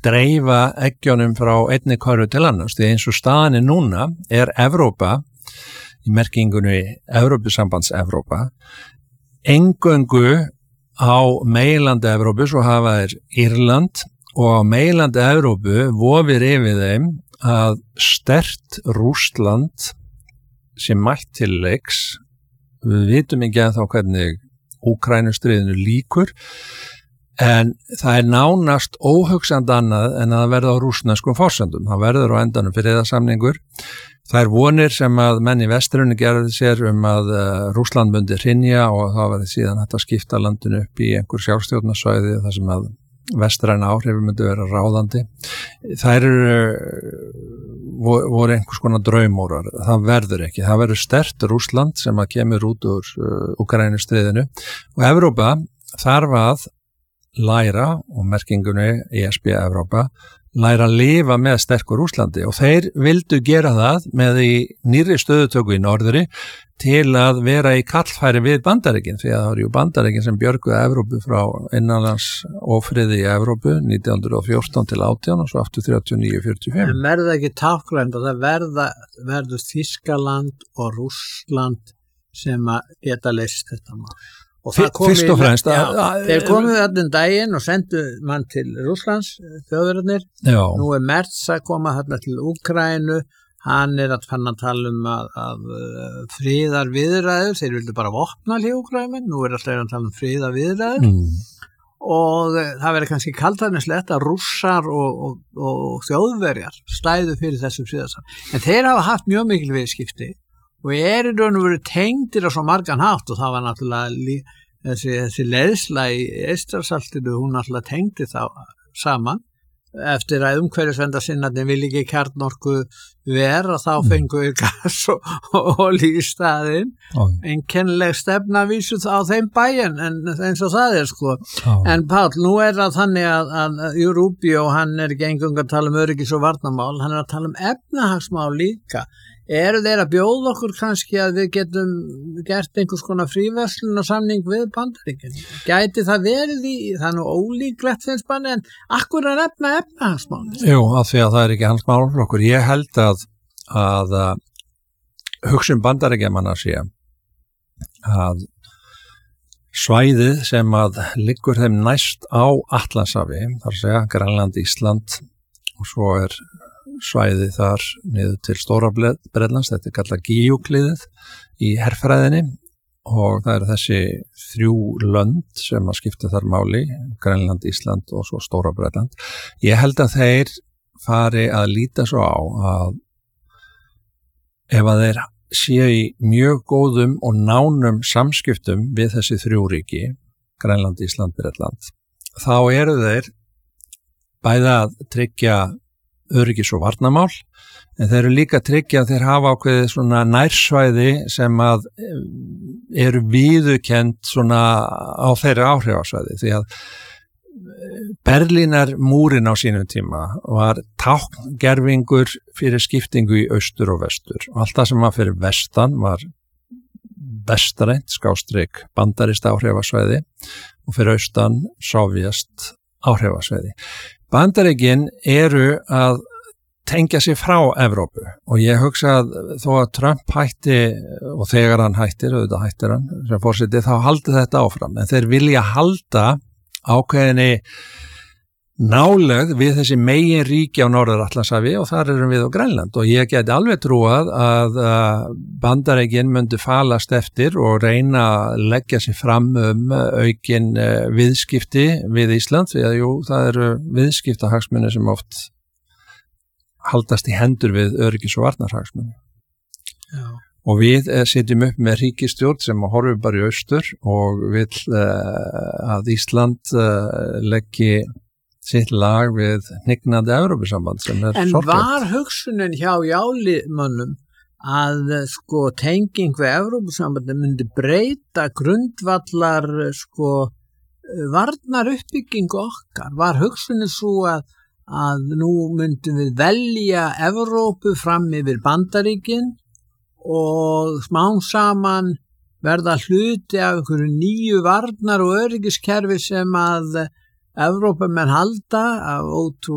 dreifa eggjunum frá einni körfu til annars, því eins og staðan núna Evrópa, í merkingunni Evrópusambands Evrópa, eingöngu á meginlandi Evrópu, svo hafa þeir Írland, og á meginlandi Evrópu vofir yfir þeim að sterkt Rússland sem mætt til leiks. Við vitum ekki að þá hvernig Úkraínustríðinu lýkur, en það nánast óhugsandi annað en að það verða á rússneskum forsendum. Það verður á endanum friðarsamningur. Það vonir sem að menn í vestrinu gerðu sér að Rússland myndi hrynja og það verði síðan hægt að skipta landinu upp í einhver sjálfstjórnarsvæði þar sem að vestræna áhrifin myndi vera ráðandi. Þær voru einhvers konar draumórar. Það verður ekki. Það verður sterkt Rússland sem að kemur út úr Úkraínustríðinu og Evrópa þarf að læra, og merkingunni ESB Evrópa, læra að lifa með sterkur Rússlandi og þeir vildu gera það með í nýrri stöðutöku í norðri til að vera í kallfæri við Bandaríkin, því að það eru Bandaríkin sem björguðu Evrópu frá innanlands ófriði í Evrópu 1914 til 18 og svo aftur 39-45. En verða ekki tákgrænt að það verður Þýskaland og Rússland sem að geta leyst þetta mál? Fyrst og fremst þeir komuðu allan daginn og sendu mann til Rússlands, þjóðverðarnir. Nú Merz að koma þarna til Úkraínu, hann að fann að tala að friðar viðræður, þeir vildu bara vopna í Úkraínu, nú alltaf að tala friðar viðræður og það verður kannski kaldhæðnislegt að Rússar og þjóðverjar stæðu fyrir þessu friðarsamning. En þeir hafa haft mjög mikil viðskipti og í raun og veru tengdir á svo margan hátt og það var náttúrulega þessi leiðsla í Eystrasaltinu, hún náttúrulega tengdi þá saman eftir að umhverfisverndarsinnarnir vil ekki kjarnorku vera, þá fengu við gas og olíu í staðinn. Einkennileg stefna vísu á þeim bæinn, en eins og það sko. En Páll, nú það þannig að Rubio, hann ekki eingöngu að tala öryggis- og varnarmál, hann að tala efnahagsmál líka. Eru þeir að bjóða okkur kannski að við getum gert einhvers konar fríverslunarsamning við Bandaríkin? Gæti það verið það nú ólíklegt finnst manni, en akkur efnahagsmál? Jú, af því að það ekki hans málaflokkur. Ég held að hugsun Bandaríkjamanna sé að svæðið sem að liggur þeim næst á Atlantshafi, þar að segja Grænland, Ísland og svo svæði þar niður til Stóra-Bretlands, þetta kallað Gíuklíðið í herfræðinni og það þessi 3 lönd sem að skipta þar máli, Grænland, Ísland og svo Stóra-Bretland. Ég held að þeir fari að líta svo á að ef að þeir séu í mjög góðum og nánum samskiptum við þessi 3 ríki, Grænland, Ísland, Bretland, þá eru þeir bæði að tryggja öryggis- og varnarmál, en þeir eru líka að tryggja að þeir hafa ákveðið svona nærsvæði sem að eru viðurkennd svona á þeirra áhrifasvæði, því að Berlínar múrin á sínum tíma var tákngervingur fyrir skiptingu í austur og vestur og allt það sem var fyrir vestan var vestrænt / bandarist áhrifasvæði og fyrir austan sovjast áhrifasvæði. Bandaríkin eru að tengja sig frá Evrópu og ég hugsa að þó að Trump hætti og þegar hann hættir, auðvitað hættir hann sem forseti, þá haldi þetta áfram, en þeir vilja halda ákveðinni nálegð við þessi megin ríki á Norður-Atlantshafi og þar erum við á Grænland og ég geti alveg trúað að Bandaríkin myndi falast eftir og reyna að leggja sig fram aukin viðskipti við Ísland, því að það eru viðskiptahagsmunir sem oft haldast í hendur við öryggis- og varnarhagsmunir. Og við sitjum upp með ríkisstjórn sem horfum bara í austur og vill að Ísland leggi sitt lag við hnignandi Evrópusamband sem En sorglegt. Var hugsunin hjá jálimönnum að tenging við Evrópusambandi myndi breyta grundvallar varnar uppbyggingu okkar? Var hugsunin svo að nú myndum við velja Evrópu fram yfir Bandaríkin og smám saman verða hluti af einhverju nýju varnar- og öryggiskerfi sem að Evrópumenn halda af